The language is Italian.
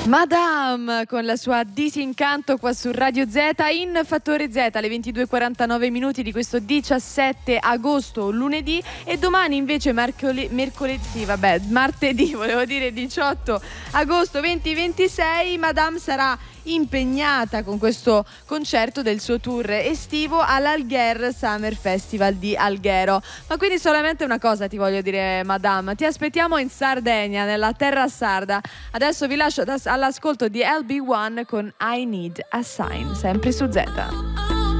Madame con la sua Disincanto qua su Radio Z in Fattore Z alle 22:49 minuti di questo 17 agosto lunedì, e domani invece martedì volevo dire 18 agosto 2026 Madame sarà impegnata con questo concerto del suo tour estivo all'Algher Summer Festival di Alghero. Ma quindi solamente una cosa ti voglio dire, Madame, ti aspettiamo in Sardegna, nella terra sarda. Adesso vi lascio all'ascolto di LB1 con I Need a Sign, sempre su Z.